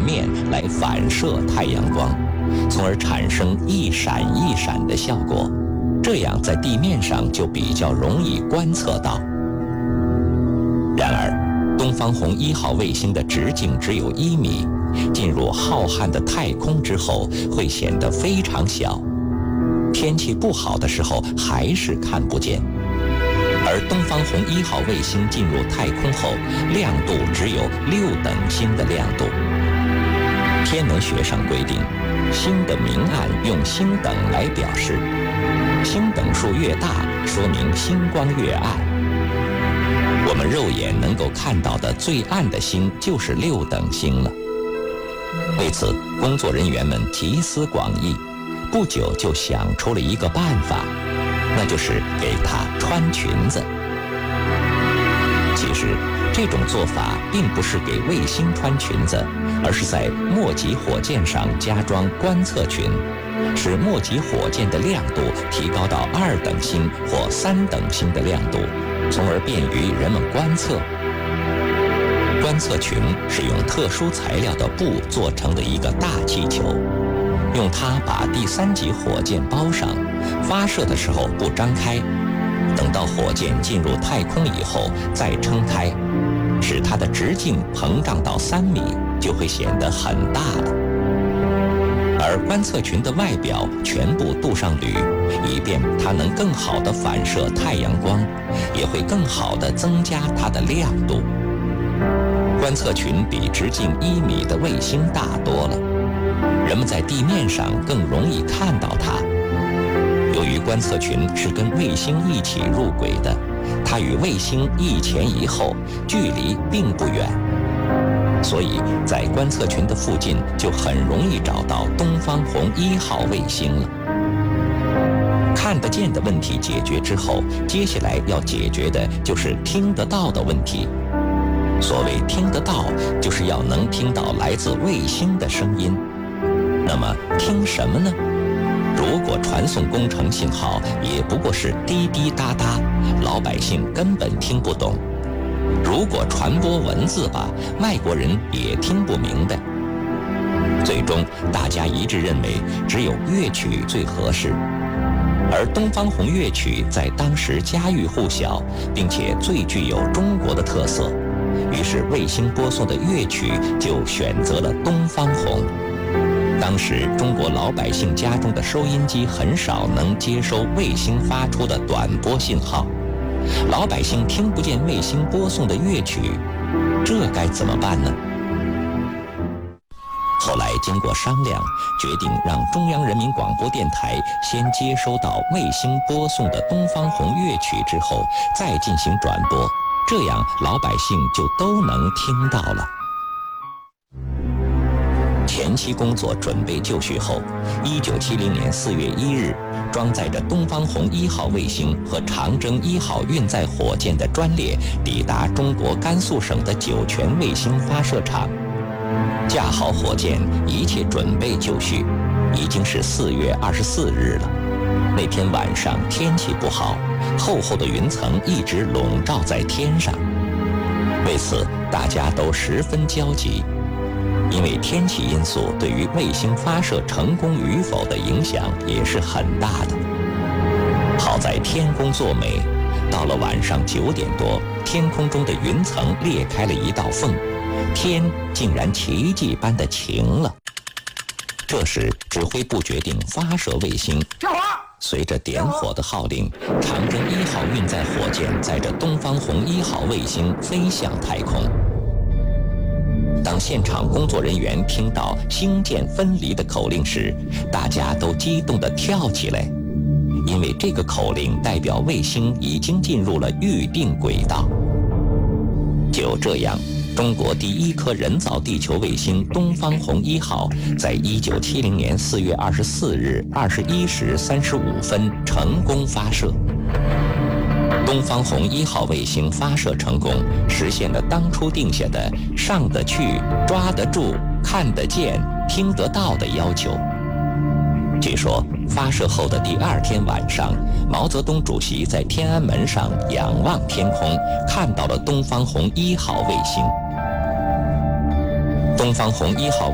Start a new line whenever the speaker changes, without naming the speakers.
面来反射太阳光，从而产生一闪一闪的效果，这样在地面上就比较容易观测到。然而，东方红1号卫星的直径只有1米，进入浩瀚的太空之后会显得非常小，天气不好的时候还是看不见。而东方红1号卫星进入太空后，亮度只有6等星的亮度。天文学上规定，星的明暗用星等来表示，星等数越大，说明星光越暗。我们肉眼能够看到的最暗的星就是6等星了。为此，工作人员们集思广益，不久就想出了一个办法，那就是给它穿裙子。其实，这种做法并不是给卫星穿裙子，而是在末级火箭上加装观测群，使末级火箭的亮度提高到2等星或3等星的亮度，从而便于人们观测。观测群是用特殊材料的布做成的一个大气球，用它把第3级火箭包上，发射的时候不张开，等到火箭进入太空以后再撑开，使它的直径膨胀到3米，就会显得很大了。而观测群的外表全部镀上铝，以便它能更好地反射太阳光，也会更好地增加它的亮度。观测群比直径1米的卫星大多了，人们在地面上更容易看到它。由于观测群是跟卫星一起入轨的，它与卫星一前一后，距离并不远，所以在观测群的附近就很容易找到东方红1号卫星了。看得见的问题解决之后，接下来要解决的就是听得到的问题。所谓听得到，就是要能听到来自卫星的声音。那么听什么呢？如果传送工程信号也不过是滴滴答答，老百姓根本听不懂。如果传播文字吧，外国人也听不明白。最终大家一致认为只有乐曲最合适，而东方红乐曲在当时家喻户晓，并且最具有中国的特色，于是卫星播送的乐曲就选择了东方红。当时中国老百姓家中的收音机很少能接收卫星发出的短波信号，老百姓听不见卫星播送的乐曲，这该怎么办呢？后来经过商量，决定让中央人民广播电台先接收到卫星播送的东方红乐曲之后，再进行转播，这样老百姓就都能听到了。前期工作准备就绪后，1970年4月1日，装载着东方红1号卫星和长征1号运载火箭的专列抵达中国甘肃省的酒泉卫星发射场。架好火箭，一切准备就绪，已经是4月24日了。那天晚上天气不好，厚厚的云层一直笼罩在天上，为此大家都十分焦急。因为天气因素对于卫星发射成功与否的影响也是很大的。好在天公作美，到了晚上9点多，天空中的云层裂开了一道缝，天竟然奇迹般的晴了。这时指挥部决定发射卫星。随着点火的号令，长征1号运载火箭载着东方红1号卫星飞向太空。当现场工作人员听到星舰分离的口令时，大家都激动地跳起来，因为这个口令代表卫星已经进入了预定轨道。就这样，中国第一颗人造地球卫星东方红1号在1970年4月24日21时35分成功发射。东方红1号卫星发射成功，实现了当初定下的上得去、抓得住、看得见、听得到的要求。据说发射后的第2天晚上，毛泽东主席在天安门上仰望天空，看到了东方红1号卫星。东方红1号